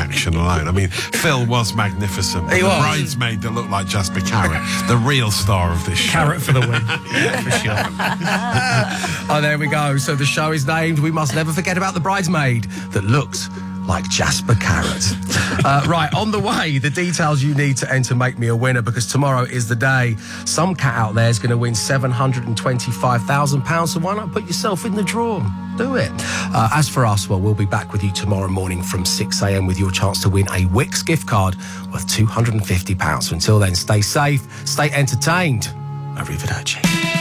reaction alone. I mean, Phil was magnificent. But He the was. bridesmaid that looked like Jasper Carrott, the real star of this show. Carrot for the win. Yeah, for sure. Oh, there we go. So the show is named We Must Never Forget About the Bridesmaid that looks like Jasper Carrott. Right, on the way, the details you need to enter Make Me a Winner, because tomorrow is the day. Some cat out there is going to win £725,000, so why not put yourself in the draw? Do it. As for us, well, we'll be back with you tomorrow morning from 6 a.m. with your chance to win a Wix gift card worth £250. So until then, stay safe, stay entertained. Arrivederci.